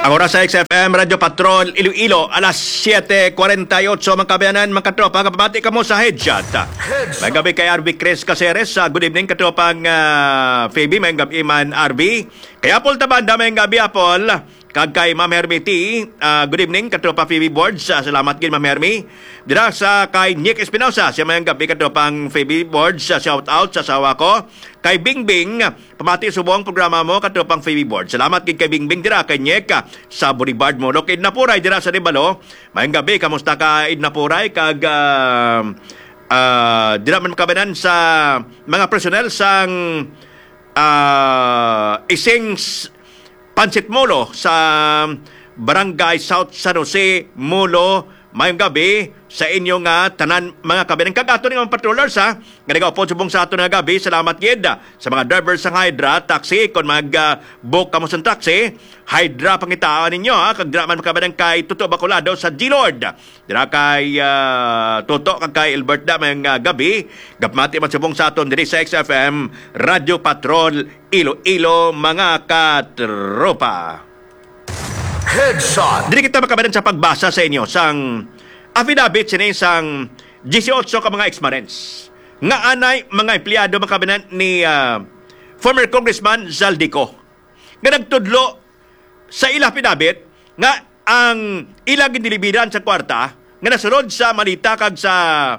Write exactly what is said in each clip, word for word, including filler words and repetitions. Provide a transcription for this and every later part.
Ang oras sa X F M Radio Patrol Iloilo, alas siyete forty-eight mga kabayanan, mga katropa, kapamati ka mo sa headshot. May gabi kay R V Chris Caceres. Uh, good evening katropang uh, Phoebe, may gabi man R V. Kay Apple Tabanda, may gabi Apple. Kag kay Ma'am Hermie T, uh, good evening katropa Phoebe Boards. Uh, salamat gid Ma'am Hermie. Dira sa kay Nick Espinosa, siya may gabi katropang Phoebe Boards. Uh, shout out sa asawa ko. Kay Bingbing, pamati subong programa mo katropang Phoebe Boards. Salamat gid kay Bingbing dira kay Nick uh, sa Boulevard mo. Kay Idnapuray dira sa Ribalo. May gabi, kamusta ka Idnapuray? Kag uh, uh, dira man makabanan sa mga personnel sang uh, ising Pansit Molo sa Barangay South San Jose, Molo. Mayong gabi sa inyong uh, tanan mga kabayan. Kagato ng mga patrollers ha. Ganagaw po subong sa ato na gabi. Salamat gid sa mga drivers ng Hydra Taxi. Kung mag-book uh, kamo sa taxi, Hydra pangitaan ninyo ha. Kag dira man kabayan kay Tuto Bacolado sa G-Lord. Dira kay uh, Tuto kag kay Alberta mayong uh, gabi. Gapmati man subong sa aton diri sa X F M Radio Patrol Iloilo mga katropa. Headshot. Dili kita makabayan sa pagbasa sa inyo sang affidavit sini sang eighteen ka mga ex-Marines nga anay mga empleyado makabayan ni uh, former Congressman Zaldico nga nagtudlo sa ila affidavit nga ang ilang ginilibiran sa kwarta nga nasunod sa malita kag sa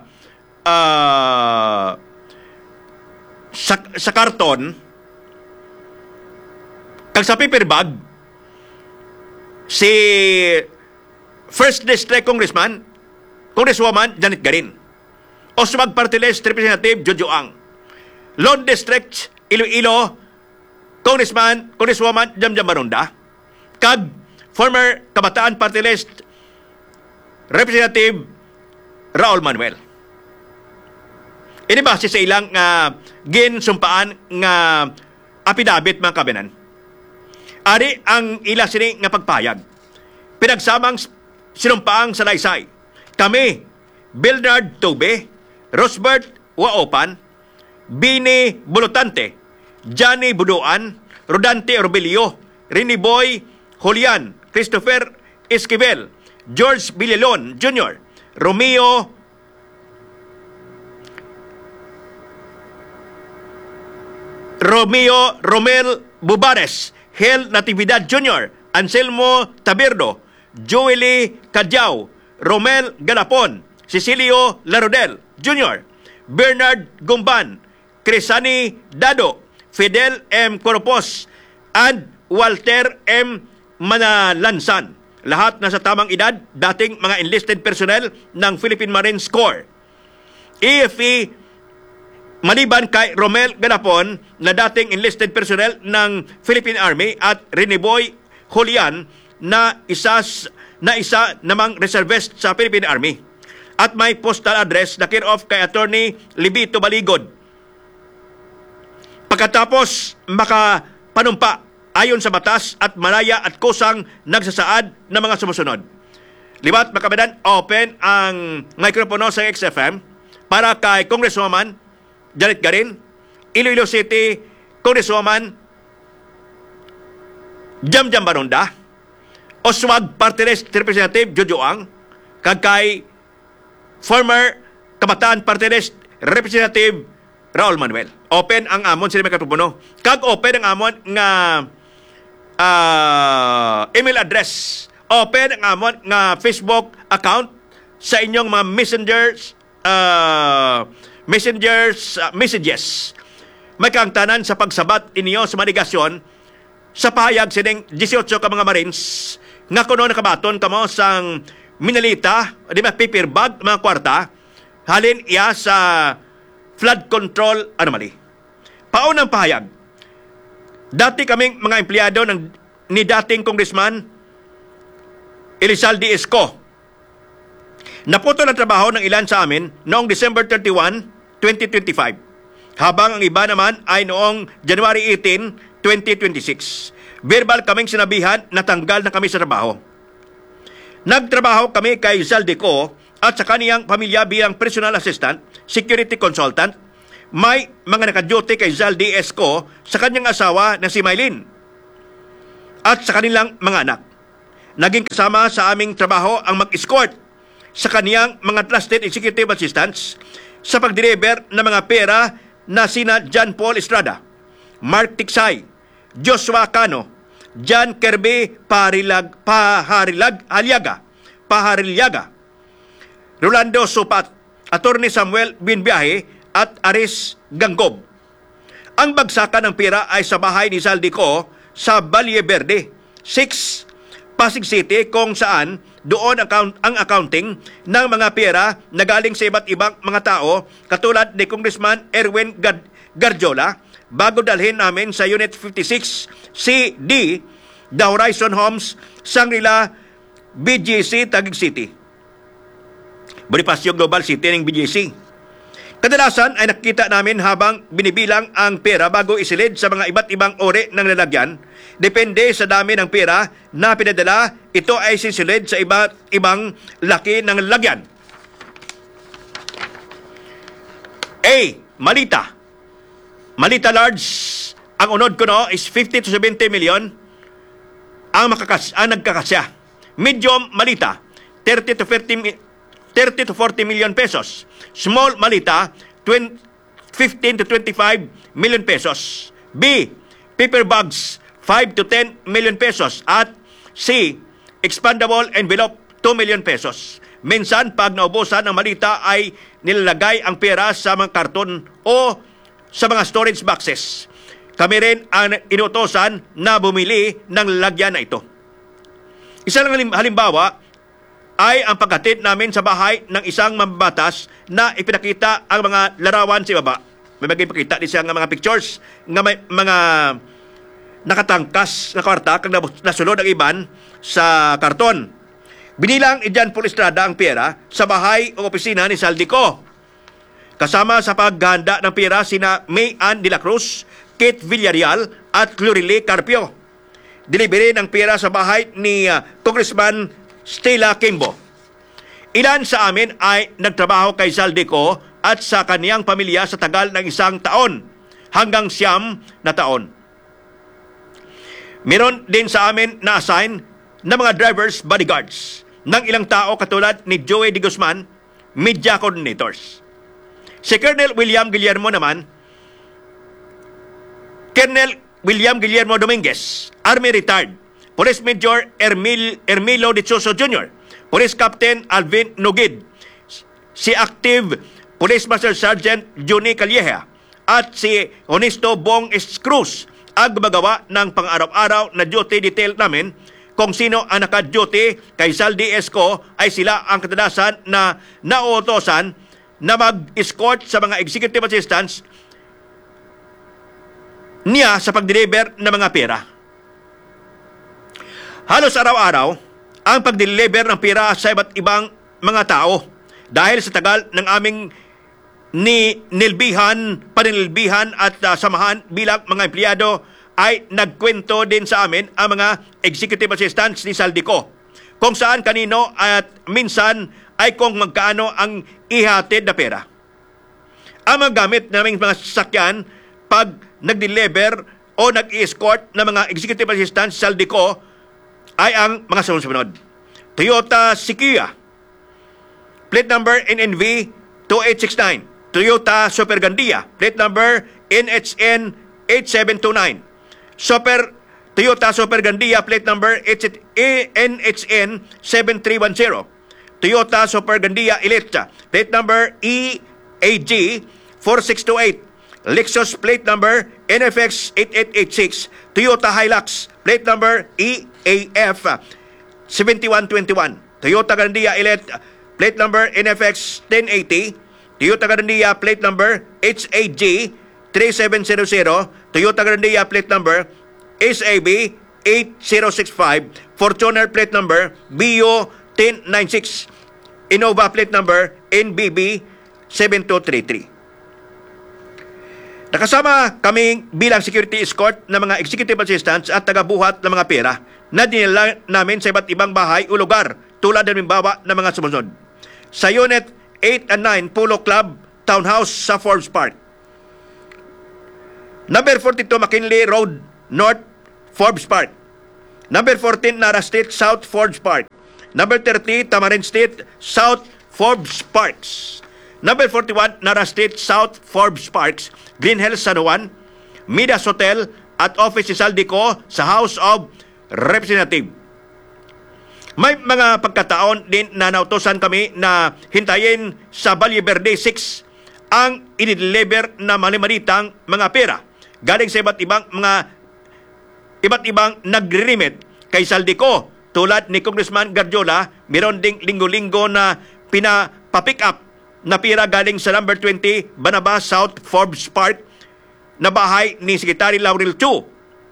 uh, sa, sa karton kag sa paper bag si First District Congressman, Congresswoman Janet Garin. Oswag Party List Representative Jojo Ang. Lone District, Iloilo, Congressman, Congresswoman Jamjam Maronda. Kag former Kabataan Party List Representative Raul Manuel. Ini base sa ilang uh, ginsumpaan nga affidavit mga kabinan. Ari ang ila sini nga pagpayag. Pinagsamang sinumpaang salaysay. Kami, Bernard Tube, Rosbert Waopan, Bini Bulutante, Johnny Buduan, Rodante Orbelio, Rini Boy Julian, Christopher Esquivel, George Villalon Junior, Romeo Romeo Romel Bubares, Hel Natividad Junior, Anselmo Tabirdo, Joely Cadyao, Romel Galapon, Cecilio Larodel Junior, Bernard Gumban, Crisani Dado, Fidel M. Coropos, and Walter M. Manalansan. Lahat na sa tamang edad, dating mga enlisted personnel ng Philippine Marine Corps. E F E maliban kay Romel Galapon na dating enlisted personnel ng Philippine Army at Riniboy Julian na isa na isa namang reservist sa Philippine Army at may postal address na care of kay Attorney Libito Baligod. Pagkatapos makapanumpa ayon sa batas at malaya at kusang nagsasaad ng mga sumusunod. Libat makabadan, open ang mikropono sa X F M para kay Congresswoman Janet Garin, Iloilo City Congresswoman Jamjam Maronda, Oswag Party List Representative Jojo Ang, kag kay former Kabataan Party List Representative Raul Manuel. Open ang amon sila may katupuno. Kag open ang amon nga uh, email address. Open ang amon nga Facebook account sa inyong mga messengers uh, messengers uh, messages. May kaangtanan sa pagsabat inyo sa manigasyon sa pahayag sining eighteen ka mga Marines nga kuno nakabaton kamo sang minalita, di ba, paper bag, mga kwarta, halin iya sa flood control anomaly. Paunang pahayag, dati kaming mga empleyado ng ni dating Congressman Elizalde Esco. Naputol ang trabaho ng ilan sa amin noong December thirty-first, twenty twenty-five, habang ang iba naman ay noong January eighteenth, twenty twenty-six. Verbal kaming sinabihan na tanggal na kami sa trabaho. Nagtrabaho kami kay Zaldico at sa kaniyang pamilya bilang personal assistant, security consultant. May mga nakaduty kay Zaldi Esco sa kanyang asawa na si Maylin at sa kanilang mga anak. naging kasama sa aming trabaho ang mag-escort sa kaniyang mga trusted executive assistants sa pag-deliver ng mga pera na sina John Paul Estrada, Mark Tiksay, Joshua Cano, John Kirby Paharilag, Paharilag, Aliaga, Paharilyaga, Rolando Supat, Attorney Samuel Binbiahe at Aris Ganggob. Ang bagsakan ng pera ay sa bahay ni Saldico sa Valle Verde, six, Pasig City, kung saan doon account, ang accounting ng mga pera na galing sa iba't ibang mga tao katulad ni Congressman Erwin Gard- Gardiola bago dalhin namin sa Unit fifty-six C D, The Horizon Homes, Shangri-La, B G C, Taguig City. Bonifacio Global City ng B G C. Kadalasan ay nakita namin habang binibilang ang pera bago isilid sa mga iba't ibang uri ng lalagyan. Depende sa dami ng pera na pinadala, ito ay sisilid sa iba't ibang laki ng lalagyan. A. Malita. Malita large, ang unod ko no is fifty to seventy million ang, makakas ang nagkakasya. Medium Malita, thirty to forty million pesos. Small Malita, fifteen to twenty-five million pesos. B. Paper bags, five to ten million pesos. At C. Expandable envelope, two million pesos. Minsan, pag naubusan ng Malita ay nilalagay ang pera sa mga karton o sa mga storage boxes. Kami rin ang inutosan na bumili ng lalagyan na ito. Isa lang halimbawa ay ang paghatid namin sa bahay ng isang mambatas na ipinakita ang mga larawan sa baba. May magipakita din siya ng mga pictures ng may mga nakatangkas na kwarta kag nasulod ang iban sa karton. Binilang ni John Paul Estrada ang pera sa bahay o opisina ni Saldico. Kasama sa paghahanda ng pera sina May Ann de la Cruz, Kate Villarreal at Clorilyn Carpio. Delivery ng pera sa bahay ni uh, Congressman Stella Kimbo. Ilan sa amin ay nagtrabaho kay Saldico at sa kaniyang pamilya sa tagal ng isang taon hanggang siyam na taon. Meron din sa amin na-assign na mga drivers bodyguards ng ilang tao katulad ni Joey De Guzman, media coordinators. Si Colonel William Guillermo naman, Colonel William Guillermo Dominguez, Army retired. Police Major Ermil, Ermilo De Choso Junior, Police Captain Alvin Nugid, si Active Police Master Sergeant Johnny Calleja, at si Honesto Bong Cruz ang gumagawa ng pang-araw-araw na duty detail namin. Kung sino ang naka-duty kay Saldi Esco ay sila ang kadalasan na nauutosan na mag-escort sa mga executive assistants niya sa pag-deliver ng mga pera. Halos araw-araw ang pag-deliver ng pera sa iba't ibang mga tao dahil sa tagal ng aming ni nilbihan, paninilbihan at uh, samahan bilang mga empleyado ay nagkwento din sa amin ang mga executive assistants ni Saldico kung saan kanino at minsan ay kung magkaano ang ihatid na pera. Ang mga gamit naming mga sasakyan pag nag-deliver o nag-escort ng mga executive assistants ni Saldico ay ang mga sunod-sunod. Toyota Sequoia, plate number N N V two eight six nine. Toyota Super Gandia, plate number N H N eight seven two nine. Super Toyota Super Gandia, plate number N H N seven three one zero. Toyota Super Gandia Elite, plate number E A G four six two eight. Lexus plate number N F X eight eight eight six. Toyota Hilux plate number E A F seven one two one. Toyota Grandia Elite plate number N F X ten eighty. Toyota Grandia plate number H A G three seven zero zero. Toyota Grandia plate number S A B eight zero six five. Fortuner plate number B U one zero nine six. Innova plate number N B B seven two three three. Nakasama kaming bilang security escort ng mga executive assistants at tagabuhat ng mga pera na dinala namin sa iba't ibang bahay o lugar tulad ng halimbawa ng mga sumunod. Sa Unit eight and nine Polo Club Townhouse sa Forbes Park. Number forty-two McKinley Road, North, Forbes Park. Number fourteen, Nara Street, South Forbes Park. Number thirty, Tamarin Street, South Forbes Parks. Number forty-one, Nara Street, South Forbes Parks, Green Hills, San Juan, Midas Hotel at Office ni Saldico sa House of Representatives. May mga pagkataon din na nautosan kami na hintayin sa Valle Verde six ang inideliver na malimanitang mga pera galing sa iba't ibang mga iba't ibang nagre-remit kay Saldico. Tulad ni Congressman Gardiola, meron ding linggo-linggo na pinapapick up na pera galing sa number twenty Banaba South Forbes Park na bahay ni Secretary Laurel Chu.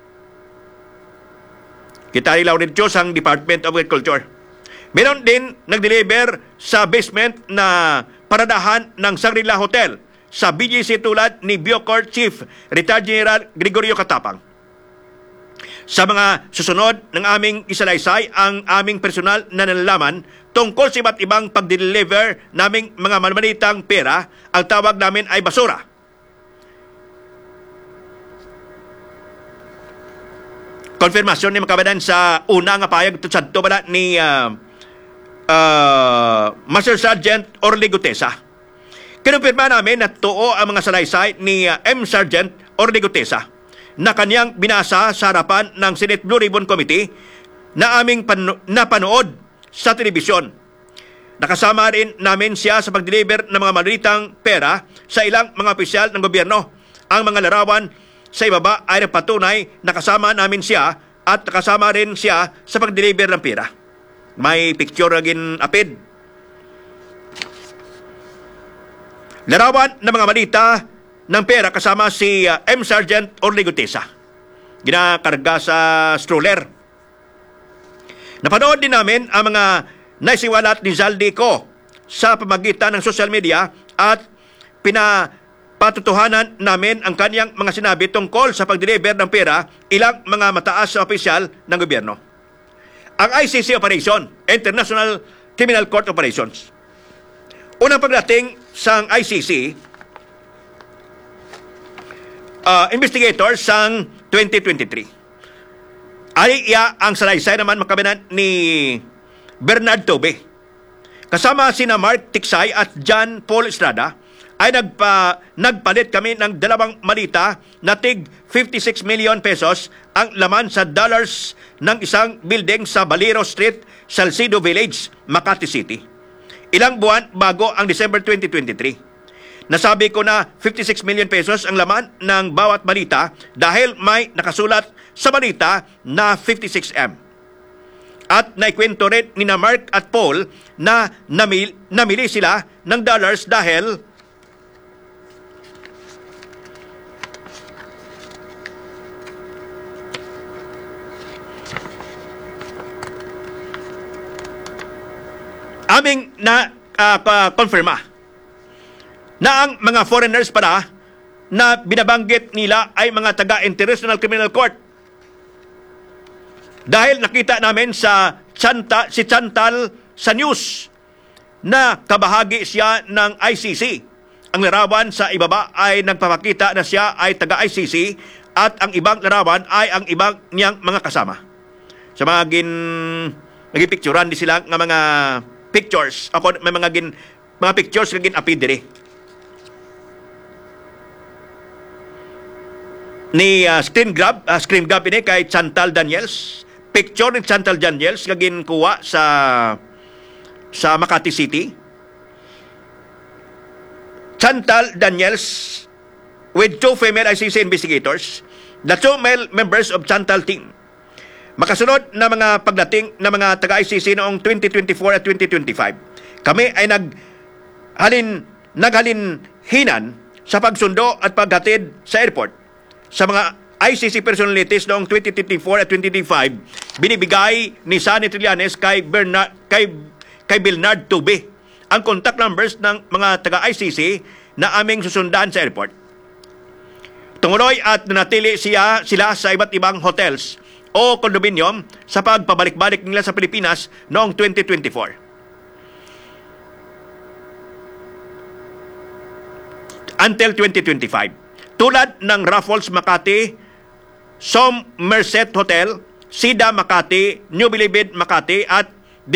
Secretary Laurel Chu sang Department of Agriculture. Meron din nag-deliver sa basement na paradahan ng Shangri-La Hotel sa B G C tulad ni Biocor Chief Retired General Gregorio Katapang. Sa mga susunod ng aming isalaysay ang aming personal na nalalaman tungkol sa iba't ibang pag-deliver naming mga malmalitang pera, ang tawag namin ay basura. Konfirmasyon ni makabadan sa una nga payag tutsadto bala ni uh, uh, Master Sergeant Orly Gutesa. Kinumpirma namin na tuo ang mga salaysay ni uh, M. Sergeant Orly Gutesa na kanyang binasa sa harapan ng Senate Blue Ribbon Committee na aming panu- napanood sa telebisyon. Nakasama rin namin siya sa pag-deliver ng mga malitang pera sa ilang mga opisyal ng gobyerno. Ang mga larawan sa ibaba ay nagpatunay na kasama namin siya at nakasama rin siya sa pag-deliver ng pera. May picture agin apid. Larawan ng mga malita ng pera kasama si uh, M. Sergeant Orly Gutesa. Ginakarga sa stroller. Napanood din namin ang mga naisiwalat ni Saldico sa pamagitan ng social media at pinapatutuhanan namin ang kanyang mga sinabi tungkol sa pag-deliver ng pera ilang mga mataas na opisyal ng gobyerno. Ang I C C Operation, International Criminal Court Operations. Unang pagdating sa I C C, uh, investigators sang twenty twenty-three. Ay iya ang salaysay naman makabinan ni Bernard Tobe. Kasama sina Mark Tiksay at John Paul Estrada ay nagpa, nagpalit kami ng dalawang malita na tig fifty-six million pesos ang laman sa dollars ng isang building sa Baliro Street, Salcido Village, Makati City. Ilang buwan bago ang December twenty twenty-three. Nasabi ko na fifty-six million pesos ang laman ng bawat malita dahil may nakasulat sa malita na fifty-six M. At naikwento rin ni na Mark at Paul na namil, namili sila ng dollars dahil aming na uh, konfirma na ang mga foreigners para na binabanggit nila ay mga taga-International Criminal Court. Dahil nakita namin sa Chanta, si Chantal sa news na kabahagi siya ng I C C. Ang larawan sa ibaba ay nagpapakita na siya ay taga-I C C at ang ibang larawan ay ang ibang niyang mga kasama. Sa mga gin nagipicturan di sila ng mga pictures. Ako may mga gin mga pictures na gin apidiri. Ni uh, screen grab, uh, screen grab ini kay Chantal Daniels. Picture ni Chantal Daniels kagin kuha sa sa Makati City. Chantal Daniels with two female I C C investigators, the two male members of Chantal team. Makasunod na mga pagdating na mga taga-I C C noong twenty twenty-four at twenty twenty-five. Kami ay naghalin naghalin hinan sa pagsundo at paghatid sa airport. Sa mga I C C personalities noong twenty twenty-four at twenty twenty-five, binibigay ni Sunny Trillanes kay Bernard kay kay Bernard Tube ang contact numbers ng mga taga-I C C na aming susundan sa airport. Tumuloy at nanatili siya sila sa iba't ibang hotels o condominium sa pagpabalik-balik nila sa Pilipinas noong twenty twenty-four. Until twenty twenty-five. Tulad ng Raffles Makati, Somerset Hotel SIDA Makati, New Bilibid Makati at